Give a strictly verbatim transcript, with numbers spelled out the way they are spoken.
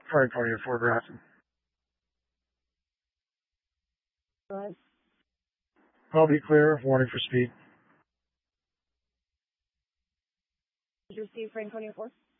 Franconia four Grafton. Go ahead. I'll be clear. Warning for speed. Did you receive Franconia four?